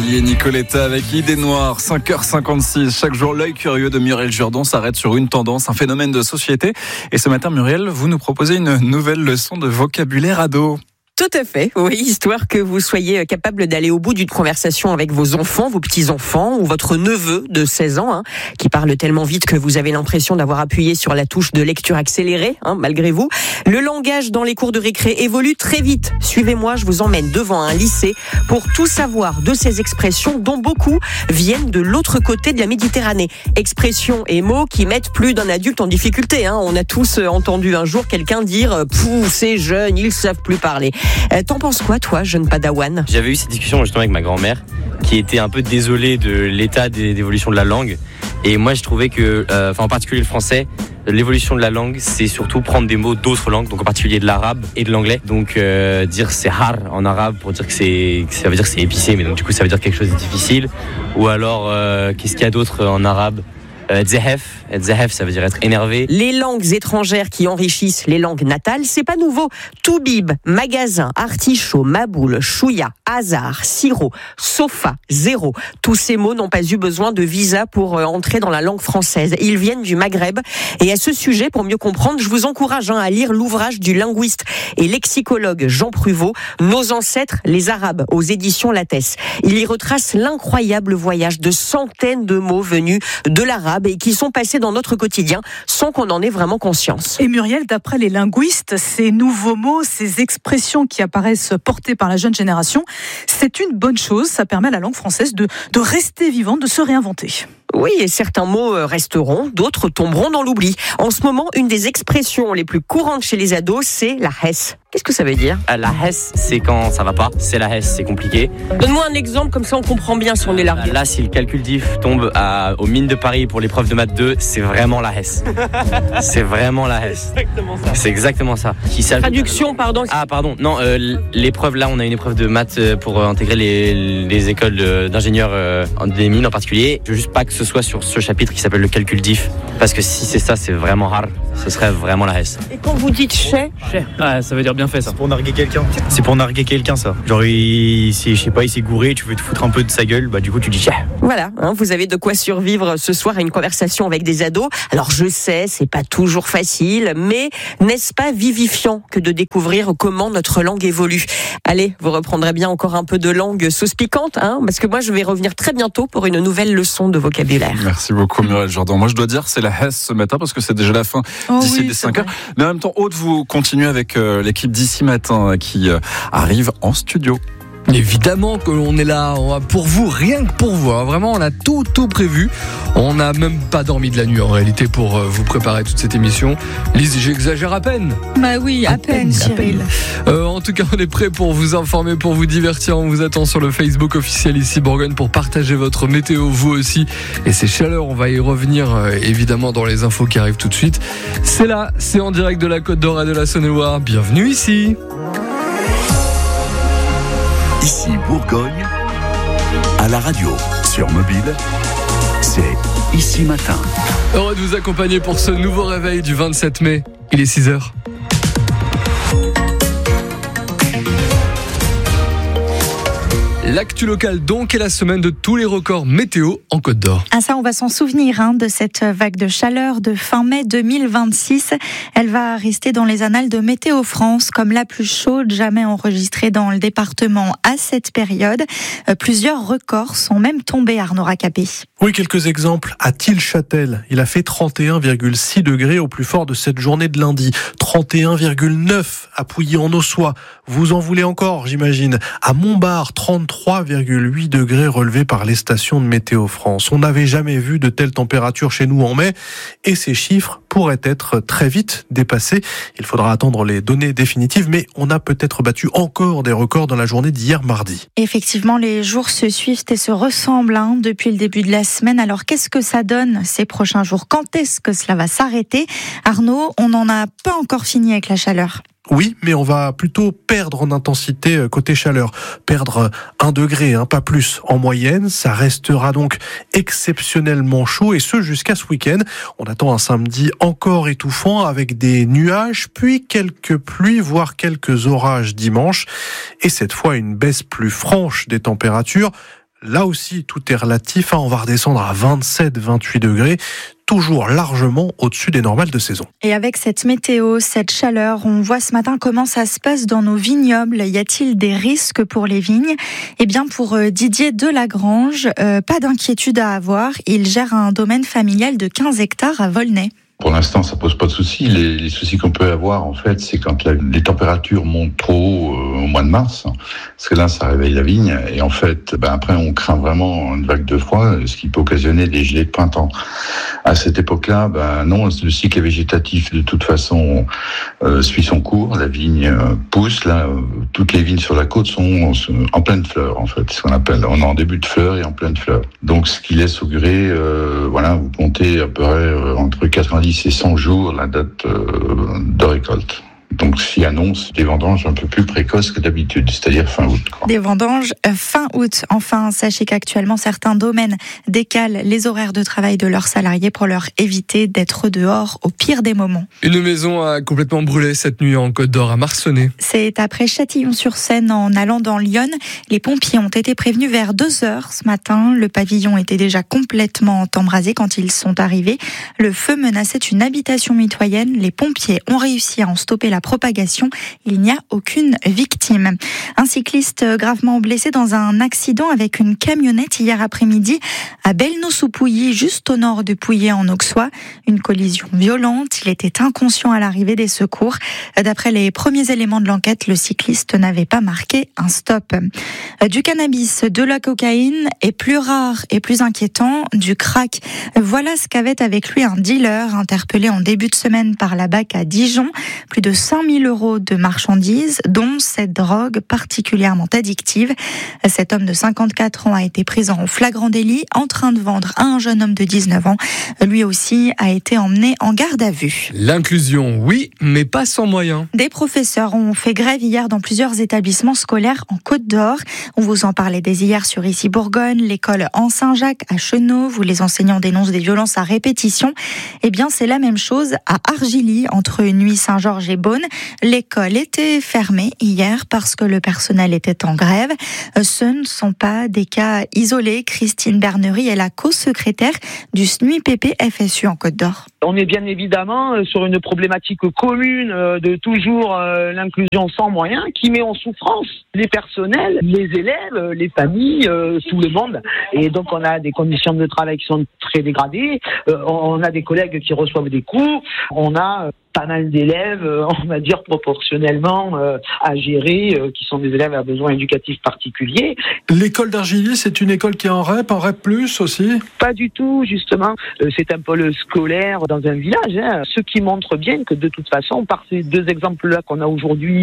Atelier Nicoletta avec Idée Noire, 5h56. Chaque jour, l'œil curieux de Muriel Jourdan s'arrête sur une tendance, un phénomène de société. Et ce matin, Muriel, vous nous proposez une nouvelle leçon de vocabulaire ado. Tout à fait, oui, histoire que vous soyez capable d'aller au bout d'une conversation avec vos enfants, vos petits-enfants ou votre neveu de 16 ans, qui parle tellement vite que vous avez l'impression d'avoir appuyé sur la touche de lecture accélérée, malgré vous. Le langage dans les cours de récré évolue très vite. Suivez-moi, je vous emmène devant un lycée pour tout savoir de ces expressions dont beaucoup viennent de l'autre côté de la Méditerranée. Expressions et mots qui mettent plus d'un adulte en difficulté. On a tous entendu un jour quelqu'un dire « Pouh, ces jeunes, ils savent plus parler ». T'en penses quoi, toi, jeune padawan ? J'avais eu cette discussion justement avec ma grand-mère, qui était un peu désolée de l'état d'évolution de la langue. Et moi, je trouvais que, en particulier le français, l'évolution de la langue, c'est surtout prendre des mots d'autres langues, donc en particulier de l'arabe et de l'anglais. Donc dire c'est har en arabe pour dire que ça veut dire que c'est épicé, mais donc du coup ça veut dire quelque chose de difficile. Ou alors qu'est-ce qu'il y a d'autre en arabe ? Zehef, ça veut dire être énervé. Les langues étrangères qui enrichissent les langues natales, c'est pas nouveau. Toubib, magasin, artichaut, maboule, chouïa, hasard, sirop, sofa, zéro. Tous ces mots n'ont pas eu besoin de visa pour entrer dans la langue française. Ils viennent du Maghreb. Et à ce sujet, pour mieux comprendre, je vous encourage à lire l'ouvrage du linguiste et lexicologue Jean Pruvot, Nos ancêtres, les Arabes, aux éditions Lattès. Il y retrace l'incroyable voyage de centaines de mots venus de l'arabe et qui sont passés dans notre quotidien sans qu'on en ait vraiment conscience. Et Muriel, d'après les linguistes, ces nouveaux mots, ces expressions qui apparaissent portées par la jeune génération, c'est une bonne chose. Ça permet à la langue française de rester vivante, de se réinventer. Oui, et certains mots resteront, d'autres tomberont dans l'oubli. En ce moment, une des expressions les plus courantes chez les ados, c'est la hesse. Qu'est-ce que ça veut dire ? La hesse, c'est quand ça va pas. C'est la hesse, c'est compliqué. Donne-moi un exemple, comme ça on comprend bien si on est largué. Là, si le calcul diff tombe aux mines de Paris pour l'épreuve de maths 2, c'est vraiment la hesse. C'est vraiment la hesse. C'est exactement ça. Traduction, pardon. Ah, pardon. Non, l'épreuve, là, on a une épreuve de maths pour intégrer les écoles d'ingénieurs des mines en particulier. Je veux juste pas que ce soit sur ce chapitre qui s'appelle le calcul diff, parce que si c'est ça, c'est vraiment rare. Ce serait vraiment la hesse. Et quand vous dites chais, ça veut dire bien fait, ça. C'est pour narguer quelqu'un. Ça. Genre, il s'est gouré, tu veux te foutre un peu de sa gueule, du coup, tu dis chais. Voilà, vous avez de quoi survivre ce soir à une conversation avec des ados. Alors, je sais, c'est pas toujours facile, mais n'est-ce pas vivifiant que de découvrir comment notre langue évolue ? Allez, vous reprendrez bien encore un peu de langue sauce piquante, parce que moi, je vais revenir très bientôt pour une nouvelle leçon de vocabulaire. Merci beaucoup, Muriel Jourdan. Moi, je dois dire, c'est la hesse ce matin, parce que c'est déjà la fin d'ici des 5 heures. Mais en même temps, Aude, vous continuez avec l'équipe d'ici matin qui arrive en studio. Évidemment que l'on est là pour vous, rien que pour vous. Vraiment, on a tout prévu. On n'a même pas dormi de la nuit en réalité pour vous préparer toute cette émission. Lise, j'exagère à peine. Bah oui, à peine, Cyril. En tout cas, on est prêt pour vous informer, pour vous divertir. On vous attend sur le Facebook officiel ici Bourgogne pour partager votre météo, vous aussi. Et ces chaleurs, on va y revenir évidemment dans les infos qui arrivent tout de suite. C'est là, c'est en direct de la Côte d'Or et de la Saône-et-Loire. Bienvenue ici. Ici Bourgogne, à la radio, sur mobile, c'est Ici Matin. Heureux de vous accompagner pour ce nouveau réveil du 27 mai. Il est 6h. L'actu locale donc est la semaine de tous les records météo en Côte d'Or. Ça, on va s'en souvenir de cette vague de chaleur de fin mai 2026. Elle va rester dans les annales de Météo France comme la plus chaude jamais enregistrée dans le département à cette période. Plusieurs records sont même tombés, Arnaud Racapé. Oui, quelques exemples. À Tilchâtel, il a fait 31,6 degrés au plus fort de cette journée de lundi. 31,9 à Pouilly-en-Ossois. Vous en voulez encore, j'imagine. À Montbard, 33,8 degrés relevés par les stations de Météo France. On n'avait jamais vu de telles températures chez nous en mai et ces chiffres pourraient être très vite dépassés. Il faudra attendre les données définitives, mais on a peut-être battu encore des records dans la journée d'hier mardi. Effectivement, les jours se suivent et se ressemblent depuis le début de la semaine. Alors, qu'est-ce que ça donne ces prochains jours ? Quand est-ce que cela va s'arrêter ? Arnaud, on n'en a pas encore fini avec la chaleur. Oui, mais on va plutôt perdre en intensité côté chaleur. Perdre 1 degré, pas plus. En moyenne, ça restera donc exceptionnellement chaud et ce jusqu'à ce week-end. On attend un samedi encore étouffant avec des nuages, puis quelques pluies, voire quelques orages dimanche. Et cette fois, une baisse plus franche des températures. Là aussi, tout est relatif. On va redescendre à 27-28 degrés. Toujours largement au-dessus des normales de saison. Et avec cette météo, cette chaleur, on voit ce matin comment ça se passe dans nos vignobles. Y a-t-il des risques pour les vignes ? Eh bien, pour Didier Delagrange, pas d'inquiétude à avoir. Il gère un domaine familial de 15 hectares à Volnay. Pour l'instant, ça pose pas de soucis. Les soucis qu'on peut avoir, en fait, c'est quand les températures montent trop haut au mois de mars, parce que là, ça réveille la vigne. Et en fait, après, on craint vraiment une vague de froid, ce qui peut occasionner des gelées de printemps. À cette époque-là, non, le cycle végétatif, de toute façon, suit son cours. La vigne pousse. Là, toutes les vignes sur la côte sont en pleine fleur, en fait, ce qu'on appelle. On est en début de fleur et en pleine fleur. Donc, ce qui laisse augurer, vous comptez à peu près entre 90 et 100 jours la date de récolte. Donc, s'y annonce des vendanges un peu plus précoces que d'habitude, c'est-à-dire fin août. Des vendanges fin août. Enfin, sachez qu'actuellement, certains domaines décalent les horaires de travail de leurs salariés pour leur éviter d'être dehors au pire des moments. Une maison a complètement brûlé cette nuit en Côte d'Or à Marcenay. C'est après Châtillon-sur-Seine en allant dans l'Yonne. Les pompiers ont été prévenus vers 2h ce matin. Le pavillon était déjà complètement embrasé quand ils sont arrivés. Le feu menaçait une habitation mitoyenne. Les pompiers ont réussi à en stopper la propagation. Il n'y a aucune victime. Un cycliste gravement blessé dans un accident avec une camionnette hier après-midi à Belno-sous-Pouilly, juste au nord de Pouilly en Auxois. Une collision violente. Il était inconscient à l'arrivée des secours. D'après les premiers éléments de l'enquête, le cycliste n'avait pas marqué un stop. Du cannabis, de la cocaïne et plus rare et plus inquiétant, du crack. Voilà ce qu'avait avec lui un dealer interpellé en début de semaine par la BAC à Dijon. Plus de 100 000 € de marchandises, dont cette drogue particulièrement addictive. Cet homme de 54 ans a été pris en flagrant délit, en train de vendre à un jeune homme de 19 ans. Lui aussi a été emmené en garde à vue. L'inclusion, oui, mais pas sans moyens. Des professeurs ont fait grève hier dans plusieurs établissements scolaires en Côte d'Or. On vous en parlait dès hier sur Ici Bourgogne, l'école en Saint-Jacques à Chenauve, où les enseignants dénoncent des violences à répétition. Eh bien, c'est la même chose à Argilly, entre Nuits-Saint-Georges et Beaune. L'école était fermée hier parce que le personnel était en grève. Ce ne sont pas des cas isolés. Christine Bernery est la co-secrétaire du SNUIPP FSU en Côte d'Or. On est bien évidemment sur une problématique commune de toujours l'inclusion sans moyens qui met en souffrance les personnels, les élèves, les familles, tout le monde. Et donc on a des conditions de travail qui sont très dégradées, on a des collègues qui reçoivent des coups, on a pas mal d'élèves, on va dire proportionnellement à gérer, qui sont des élèves à besoins éducatifs particuliers. L'école d'Argilly, c'est une école qui est en REP plus aussi ? Pas du tout, justement. C'est un pôle scolaire dans un village, ce qui montre bien que de toute façon, par ces deux exemples-là qu'on a aujourd'hui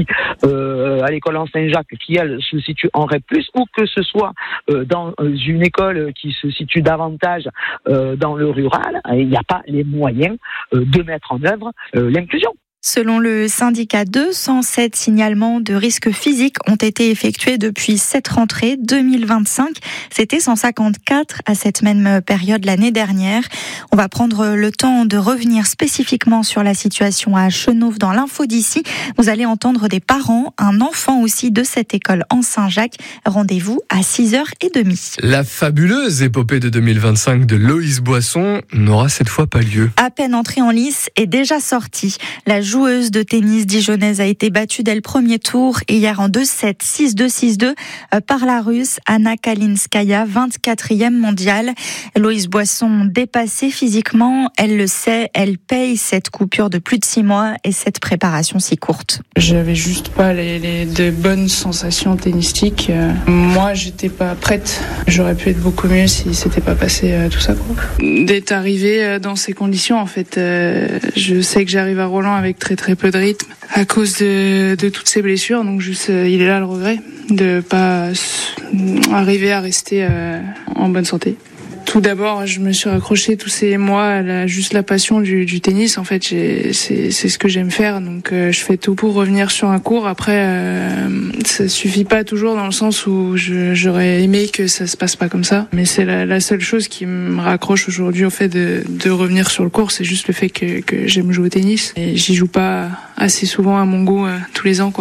à l'école en Saint-Jacques, qui elle se situe en REP+, ou que ce soit dans une école qui se situe davantage dans le rural, il n'y a pas les moyens de mettre en œuvre l'inclusion. Selon le syndicat, 207 signalements de risques physiques ont été effectués depuis cette rentrée 2025. C'était 154 à cette même période l'année dernière. On va prendre le temps de revenir spécifiquement sur la situation à Chenauve dans l'info d'ici. Vous allez entendre des parents, un enfant aussi de cette école en Saint-Jacques. Rendez-vous à 6h30. La fabuleuse épopée de 2025 de Loïs Boisson n'aura cette fois pas lieu. À peine entrée en lice et déjà sortie. La joueuse de tennis dijonnaise a été battue dès le premier tour hier en 2-7, 6-2, 6-2 par la Russe Anna Kalinskaya, 24e mondiale. Loïs Boisson dépassée physiquement, elle le sait, elle paye cette coupure de plus de 6 mois et cette préparation si courte. J'avais juste pas de bonnes sensations tennistiques. Moi, j'étais pas prête. J'aurais pu être beaucoup mieux si c'était pas passé tout ça, quoi. D'être arrivée dans ces conditions, en fait, je sais que j'arrive à Roland avec très peu de rythme à cause de toutes ces blessures, donc juste il est là le regret de pas arriver à rester en bonne santé. Tout d'abord, je me suis raccrochée tous ces mois à la passion du tennis. En fait, c'est ce que j'aime faire, donc je fais tout pour revenir sur un court. Après, ça suffit pas toujours dans le sens où j'aurais aimé que ça se passe pas comme ça. Mais c'est la seule chose qui me raccroche aujourd'hui au fait de revenir sur le court. C'est juste le fait que j'aime jouer au tennis et j'y joue pas assez souvent à mon goût tous les ans, quoi.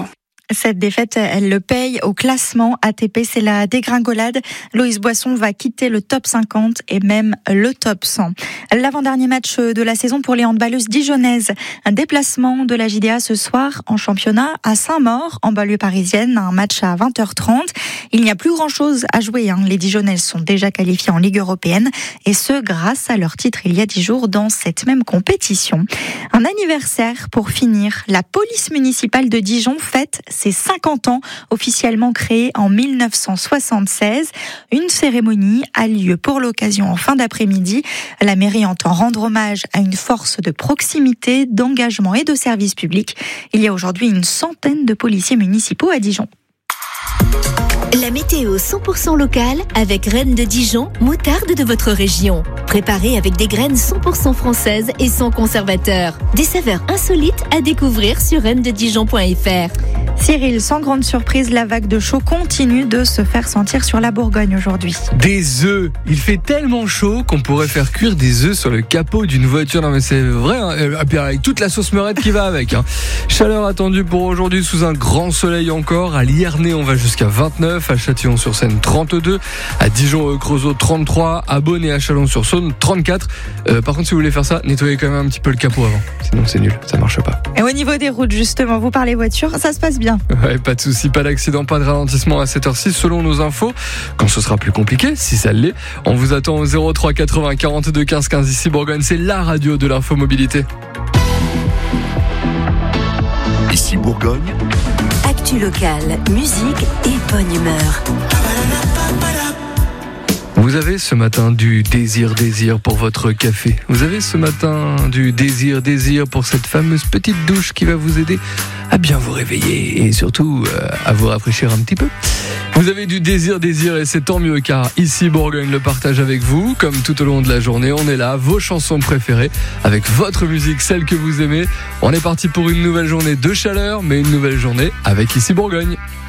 Cette défaite, elle le paye au classement ATP, c'est la dégringolade. Loïs Boisson va quitter le top 50 et même le top 100. L'avant-dernier match de la saison pour les handballeuses dijonnaises. Un déplacement de la JDA ce soir en championnat à Saint-Maur, en banlieue parisienne. Un match à 20h30. Il n'y a plus grand-chose à jouer. Les dijonnaises sont déjà qualifiées en Ligue européenne et ce, grâce à leur titre il y a 10 jours dans cette même compétition. Un anniversaire pour finir. La police municipale de Dijon fête ses 50 ans, officiellement créée en 1976. Une cérémonie a lieu pour l'occasion en fin d'après-midi. La mairie entend rendre hommage à une force de proximité, d'engagement et de service public. Il y a aujourd'hui une centaine de policiers municipaux à Dijon. La météo 100% locale avec Rennes de Dijon, moutarde de votre région. Préparée avec des graines 100% françaises et sans conservateur. Des saveurs insolites à découvrir sur rennededijon.fr. Cyril, sans grande surprise, la vague de chaud continue de se faire sentir sur la Bourgogne aujourd'hui. Des œufs. Il fait tellement chaud qu'on pourrait faire cuire des œufs sur le capot d'une voiture. Non mais c'est vrai, avec toute la sauce meurette qui va avec. Chaleur attendue pour aujourd'hui sous un grand soleil encore. À Liernay, on va jusqu'à 29. À Châtillon-sur-Seine, 32. À Dijon-Creusot, 33. À Beaune et à Chalon-sur-Saône, 34. Par contre, si vous voulez faire ça, nettoyez quand même un petit peu le capot avant. Sinon, c'est nul, ça marche pas. Et au niveau des routes, justement, vous parlez voiture, ça se passe bien. Ouais, pas de souci, pas d'accident, pas de ralentissement à 7h06 selon nos infos. Quand ce sera plus compliqué, si ça l'est, on vous attend au 03 80 42 15 15 ici Bourgogne. C'est la radio de l'infomobilité. Ici Bourgogne. Actu locale, musique et bonne humeur. Vous avez ce matin du désir pour votre café. Vous avez ce matin du désir pour cette fameuse petite douche qui va vous aider à bien vous réveiller et surtout à vous rafraîchir un petit peu. Vous avez du désir et c'est tant mieux car ici Bourgogne le partage avec vous. Comme tout au long de la journée, on est là, vos chansons préférées, avec votre musique, celle que vous aimez. On est parti pour une nouvelle journée de chaleur, mais une nouvelle journée avec ici Bourgogne.